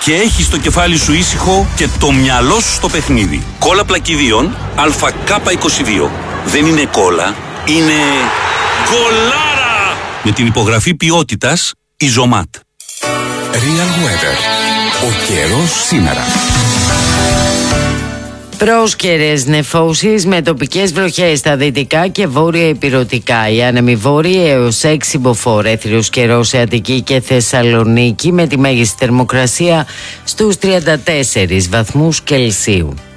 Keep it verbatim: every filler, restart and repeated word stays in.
και έχεις το κεφάλι σου ήσυχο και το μυαλό σου στο παιχνίδι. Κόλλα πλακιδίων ΑΚ είκοσι δύο. Δεν είναι κόλλα, είναι κολάρα! Με την υπογραφή ποιότητας Ιζωμάτ. Real Weather. Ο καιρός σήμερα. Πρόσκαιρες νεφώσεις με τοπικές βροχές στα δυτικά και βόρεια ηπειρωτικά. Οι άνεμοι βόρειοι έως έξι μποφόρ. Έθριος καιρός σε Αττική και Θεσσαλονίκη με τη μέγιστη θερμοκρασία στους τριάντα τέσσερις βαθμούς Κελσίου.